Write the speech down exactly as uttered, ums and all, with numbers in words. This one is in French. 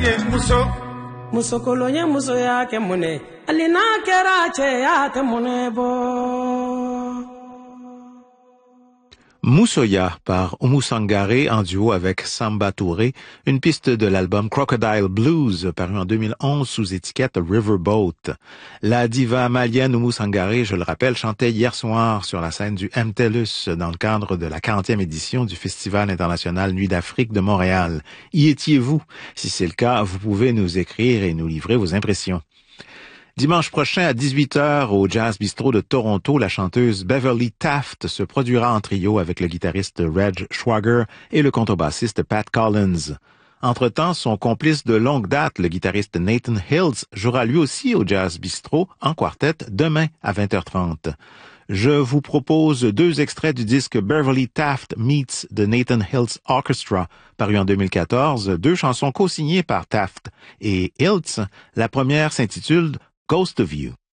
ye muso muso kolonya muso ya ke mune alina kera che ya te mune bo. Moussoya par Oumou Sangaré en duo avec Samba Touré, une piste de l'album Crocodile Blues paru en deux mille onze sous étiquette Riverboat. La diva malienne Oumou Sangaré, je le rappelle, chantait hier soir sur la scène du M T E L U S dans le cadre de la quarantième édition du Festival international Nuit d'Afrique de Montréal. Y étiez-vous? Si c'est le cas, vous pouvez nous écrire et nous livrer vos impressions. Dimanche prochain à dix-huit heures au Jazz Bistro de Toronto, la chanteuse Beverly Taft se produira en trio avec le guitariste Reg Schwager et le contrebassiste Pat Collins. Entre-temps, son complice de longue date, le guitariste Nathan Hills, jouera lui aussi au Jazz Bistro en quartet demain à vingt heures trente. Je vous propose deux extraits du disque Beverly Taft Meets the Nathan Hills Orchestra, paru en deux mille quatorze, deux chansons co-signées par Taft et Hills. La première s'intitule Ghost of You.